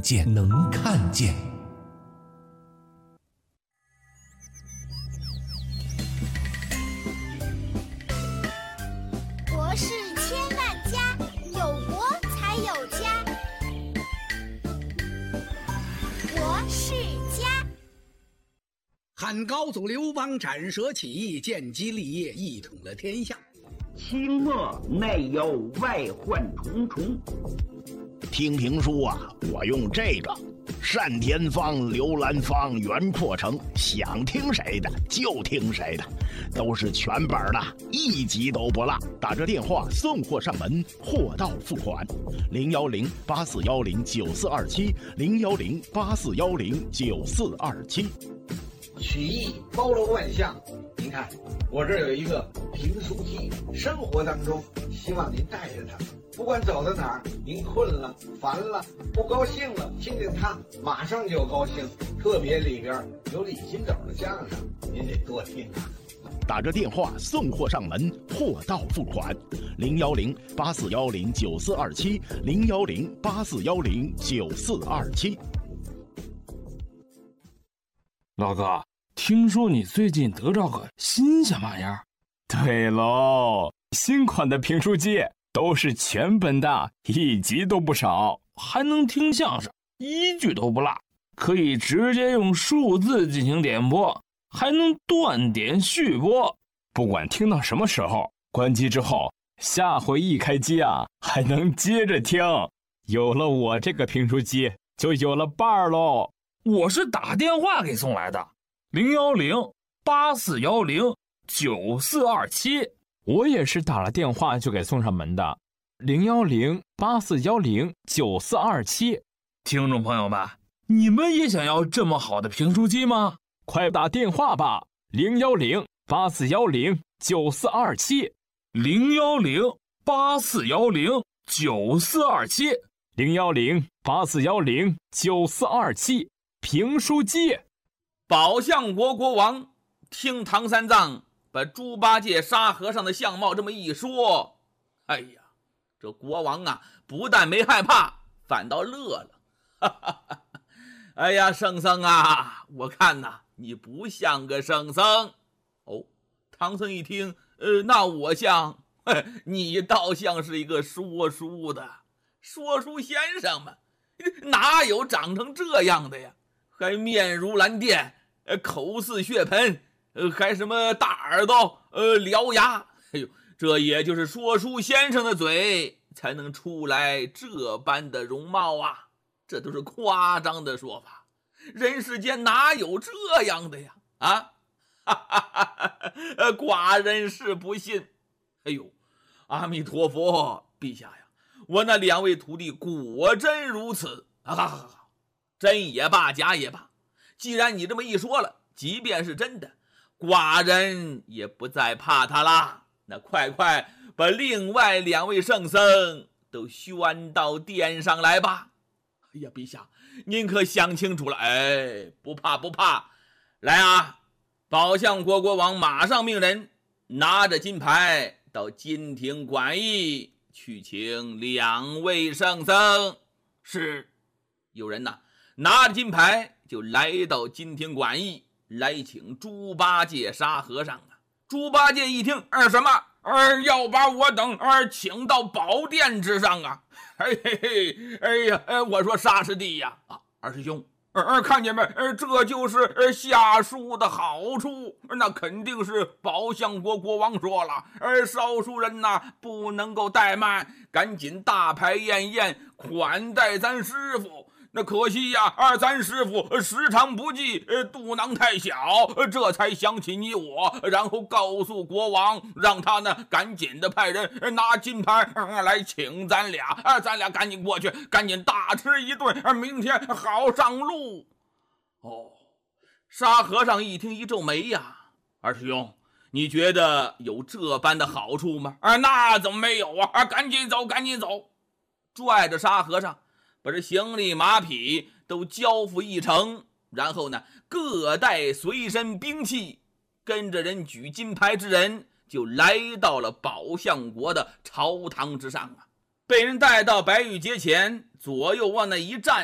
见，能看见。 国事千万家，有国才有家。国事家。 汉高祖刘邦斩蛇起义，建基立业，一统了天下。 清末内忧外患重重。 听评书啊，我用这个单田芳、刘兰芳、袁阔成，想听谁的就听谁的，都是全本的，一集都不落。打着电话送货上门，货到付款。010-8410-9427 010-8410-9427。 曲艺包罗万象，您看我这儿有一个评书机，生活当中希望您带着它，不管走到哪儿，您困了、烦了、不高兴了，听见它马上就高兴。特别里边有李金斗的相声，您得多听啊。 打着电话送货上门，货到付款。010-8410-9427 010-8410-9427。 老哥，听说你最近得着个新鲜玩意儿？ 对喽，新款的评书机都是全本的，一集都不少， 还能听相声，一句都不落，可以直接用数字进行点播，还能断点续播。 不管听到什么时候，关机之后，下回一开机啊，还能接着听。有了我这个评书机，就有了伴儿喽。 我是打电话给送来的，010-8410-9427。 我也是打了电话就给送上门的，010-8410-9427。 听众朋友们，你们也想要这么好的评书机吗？ 快打电话吧，010-8410-9427 010-8410-9427 010-8410-9427。评书机。 宝相国国王听唐三藏把猪八戒沙和尚的相貌这么一说，哎呀，这国王啊不但没害怕，反倒乐了。哎呀，圣僧啊，我看呐你不像个圣僧。哦，唐僧一听，那我像？你倒像是一个说书的，说书先生嘛，哪有长成这样的呀？还面如蓝靛，口似血盆，还什么大耳朵，獠牙。哎呦，这也就是说书先生的嘴才能出来这般的容貌啊，这都是夸张的说法，人世间哪有这样的呀？啊，寡人是不信。哎呦，阿弥陀佛，陛下呀，我那两位徒弟果真如此啊！真也罢，假也罢，既然你这么一说了，即便是真的，寡人也不再怕他啦。那快把另外两位圣僧都宣到殿上来吧。哎呀，陛下，您可想清楚了。哎，不怕，来啊！宝相国国王马上命人拿着金牌到金庭馆驿去请两位圣僧。是，有人呐拿着金牌就来到金庭馆驿，来请猪八戒沙和尚啊。猪八戒一听，什么？要把我等请到宝殿之上啊！哎呀，我说沙师弟呀，二师兄，看见没？这就是下书的好处。那肯定是宝相国国王说了，少数人呐不能够怠慢，赶紧大排宴宴款待咱师傅。那可惜呀，咱师傅时常不济，肚囊太小，这才想起你我，然后告诉国王，让他呢赶紧的派人拿金牌来请咱俩，咱俩赶紧过去，赶紧大吃一顿，明天好上路。哦，沙和尚一听一皱眉呀，二师兄，你觉得有这般的好处吗？那怎么没有啊？赶紧走，拽着沙和尚把这行李马匹都交付一程，然后呢各带随身兵器，跟着人举金牌之人就来到了宝相国的朝堂之上啊。被人带到白玉阶前，左右往那一站，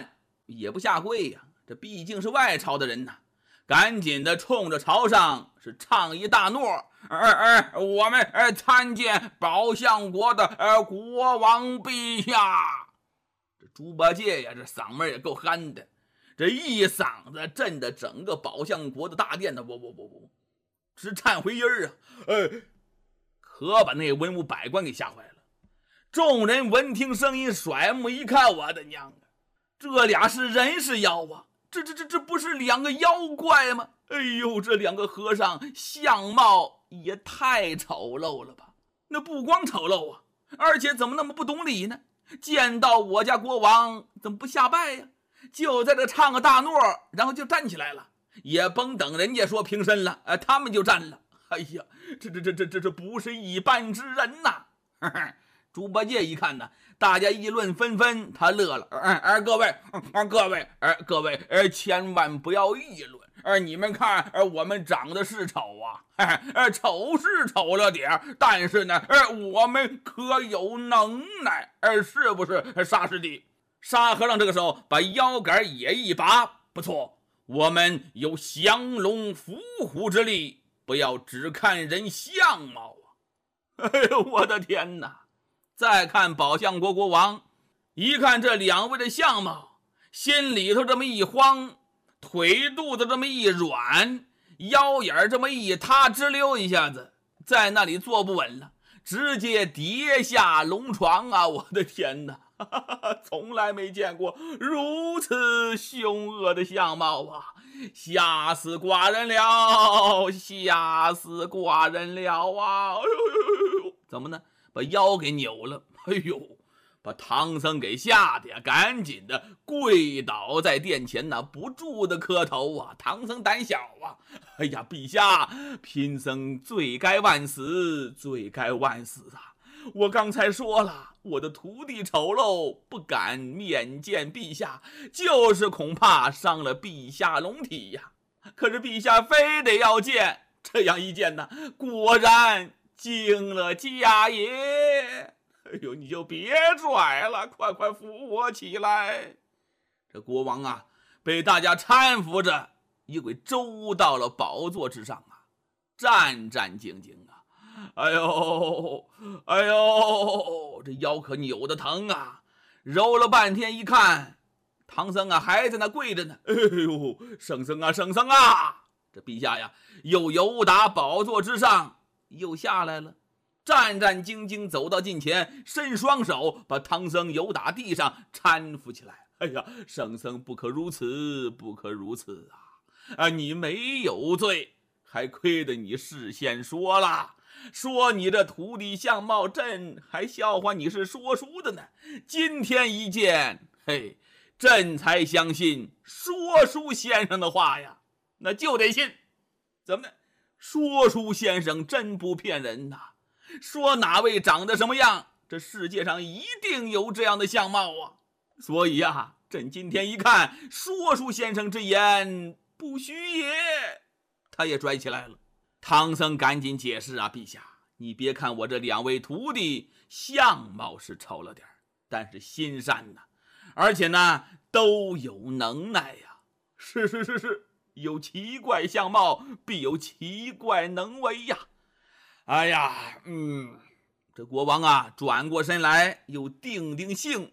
也不下跪呀，这毕竟是外朝的人呐，赶紧的冲着朝上是唱一大诺，我们参见保相国的国王陛下。这猪八戒呀，这嗓门也够憨的，这一嗓子震得整个保相国的大殿的直颤回音儿啊！可把那文武百官给吓坏了。众人闻听声音，甩目一看，我的娘啊，这俩是人是妖啊？这不是两个妖怪吗？哎呦，这两个和尚相貌也太丑陋了吧！那不光丑陋啊，而且怎么那么不懂礼呢？见到我家国王怎么不下拜呀？就在这唱个大诺，然后就站起来了，也甭等人家说平身了，他们就站了。哎呀，这不是一般之人呐！猪八戒一看呢，大家议论纷纷，他乐了。各位，千万不要议论。你们看，我们长得是丑啊，丑是丑了点，但是呢，我们可有能耐，是不是沙师弟？沙和尚这个时候把腰杆也一拔，不错，我们有降龙伏虎之力，不要只看人相貌啊！哎呦，我的天哪！再看保相国国王，一看这两位的相貌，心里头这么一慌，腿肚子这么一软，腰眼这么一塌，直溜一下子在那里坐不稳了，直接跌下龙床啊！我的天哪，从来没见过如此凶恶的相貌啊！吓死寡人了，吓死寡人了啊！哎呦，怎么呢？把腰给扭了，哎呦，把唐僧给吓得呀，赶紧的跪倒在殿前呐，不住的磕头啊。唐僧胆小啊，哎呀，陛下，贫僧罪该万死，罪该万死啊！我刚才说了，我的徒弟丑陋，不敢面见陛下，就是恐怕伤了陛下龙体呀。可是陛下非得要见，这样一见呢，果然惊了家也。哎呦，你就别拽了，快扶我起来。这国王啊，被大家搀扶着，一轨周到了宝座之上啊，战战兢兢啊。哎呦，这腰可扭得疼啊！揉了半天，一看，唐僧啊还在那跪着呢。哎呦，圣僧啊！这陛下呀，又由打宝座之上又下来了，战战兢兢走到近前，伸双手把唐僧由打地上搀扶起来。哎呀，圣僧不可如此，不可如此啊！你没有罪，还亏得你事先说了。说你这徒弟相貌朕还笑话你是说书的呢，今天一见，嘿，朕才相信说书先生的话呀，那就得信。怎么呢？说书先生真不骗人呐，说哪位长得什么样，这世界上一定有这样的相貌啊。所以啊，朕今天一看，说书先生之言不虚也，他也拽起来了。唐僧赶紧解释啊，陛下，你别看我这两位徒弟相貌是丑了点，但是心善呐，而且呢都有能耐呀。是，有奇怪相貌，必有奇怪能为呀。哎呀，这国王啊转过身来，又定性，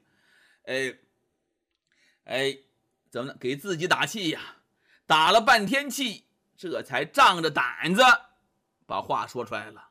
怎么呢？给自己打气呀，打了半天气，这才仗着胆子把话说出来了。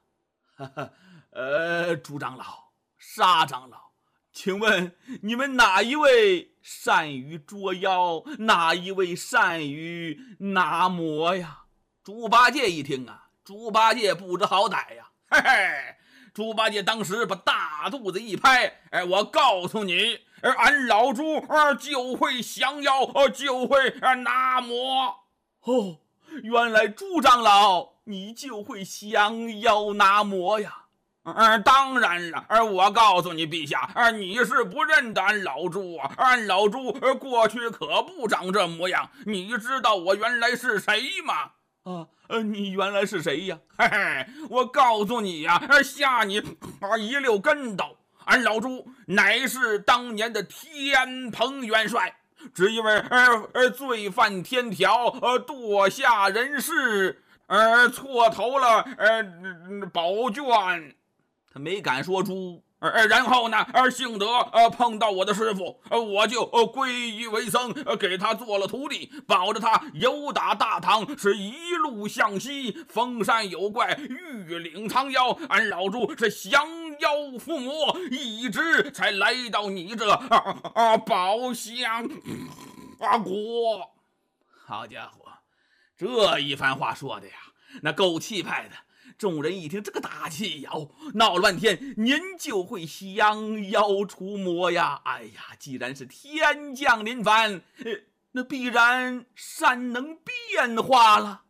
朱长老、沙长老，请问你们哪一位善于捉妖，哪一位善于拿魔呀？猪八戒一听啊，猪八戒不知好歹呀，猪八戒当时把大肚子一拍，我告诉你，俺老猪就会降妖，就会拿魔。哦，原来朱长老你就会降妖拿魔呀？当然了，我告诉你陛下，你是不认得俺老猪啊，俺老猪过去可不长这模样。你知道我原来是谁吗？你原来是谁呀？我告诉你呀，吓你一溜跟斗。俺老猪乃是当年的天蓬元帅， 只因为罪犯天条，堕下人世，错投了宝卷。他没敢说出。然后呢，幸得碰到我的师傅，我就皈依为僧，给他做了徒弟，保着他游打大唐，是一路向西，峰山有怪，玉岭藏妖，俺老朱是降妖伏魔，一直才来到你这宝箱国。好家伙，这一番话说的呀，那够气派的。众人一听，这个大气呀，闹了半天，您就会降妖除魔呀？哎呀，既然是天降临凡，那必然善能变化了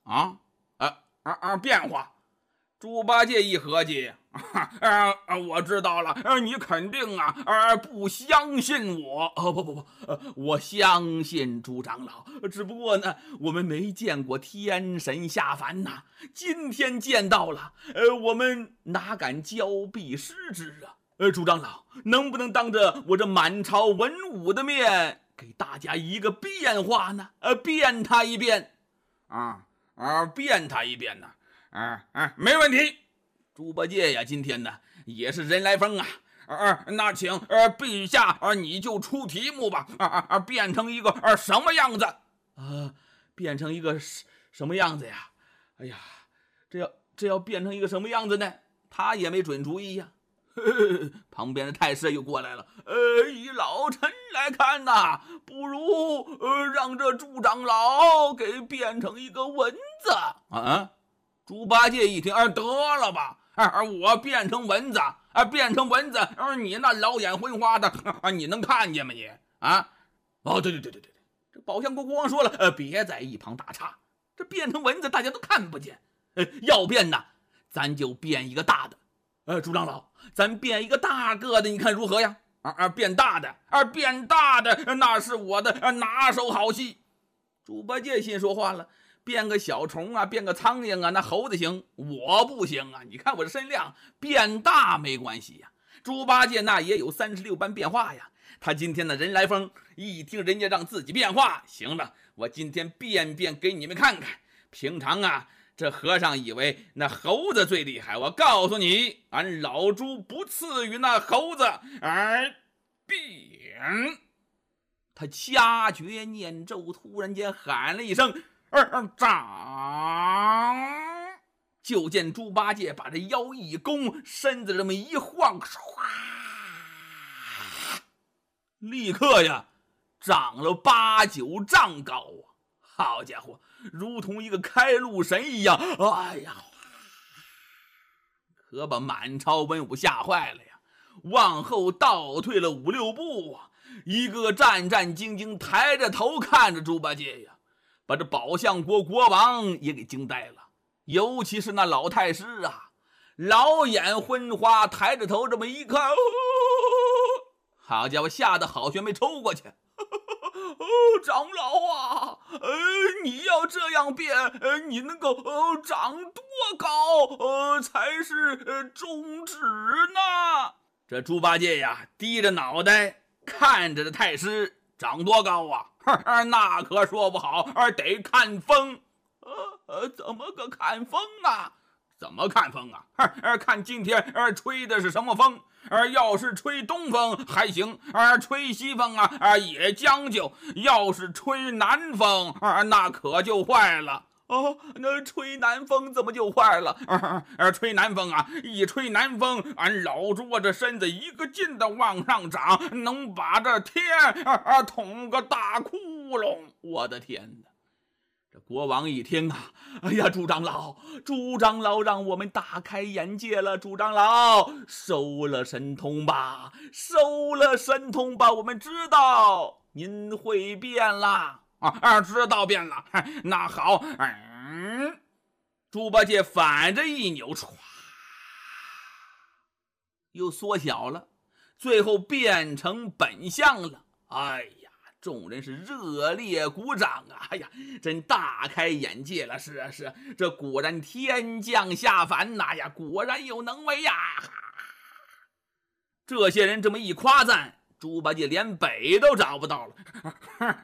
变化。猪八戒一合计，我知道了，你肯定不相信我。不，我相信猪长老，只不过呢，我们没见过天神下凡呐，今天见到了，我们哪敢交臂失之啊？猪长老，能不能当着我这满朝文武的面，给大家一个变化呢？变他一变变他一变呢？没问题。猪八戒呀，今天呢也是人来疯啊！那请陛下你就出题目吧！变成一个什么样子？变成一个什么样子呀？哎呀，这要变成一个什么样子呢？他也没准主意呀。旁边的太师又过来了，以老臣来看呐，不如让这猪长老给变成一个蚊子啊！猪八戒一听，得了吧，我变成蚊子，变成蚊子，你那老眼昏花的，你能看见吗你？对，这宝象国国王说了，别在一旁打岔，这变成蚊子大家都看不见，要变呢，咱就变一个大的，猪长老，咱变一个大个的，你看如何呀？变大的，变大的，那是我的拿手好戏。猪八戒心说话了。变个小虫变个苍蝇那猴子行，我不行啊！你看我这身量，变大没关系呀。猪八戒那也有36般变化呀。他今天的人来疯，一听人家让自己变化，行了，我今天变给你们看看。平常这和尚以为那猴子最厉害，我告诉你，俺老猪不次于那猴子，变。他掐诀念咒，突然间喊了一声。长，就见猪八戒把这腰一弓，身子这么一晃，立刻呀长了8、9丈高啊！好家伙，如同一个开路神一样！哎呀，可把满朝文武吓坏了呀！往后倒退了5、6步啊，一个战战兢兢，抬着头看着猪八戒呀。把这宝象国国王也给惊呆了，尤其是那老太师老眼昏花，抬着头这么一看，好家伙，吓得好悬没抽过去。长老你要这样变，你能够长多高才是中指呢？这猪八戒呀，低着脑袋看着这太师。长多高那可说不好，得看风。怎么个看风啊？怎么看风看今天吹的是什么风？要是吹东风还行，吹西风也将就，要是吹南风那可就坏了。那吹南风怎么就坏了？吹南风一吹南风，俺老猪这身子一个劲的往上涨，能把这天捅个大窟窿！我的天哪！这国王一听哎呀，猪长老让我们大开眼界了，猪长老收了神通吧，我们知道您会变啦。知道变了，那好，猪八戒反着一扭，唰，又缩小了，最后变成本相了。哎呀，众人是热烈鼓掌哎呀，真大开眼界了。是啊，这果然天降下凡呀，果然有能为呀。这些人这么一夸赞， 猪八戒连北都找不到了。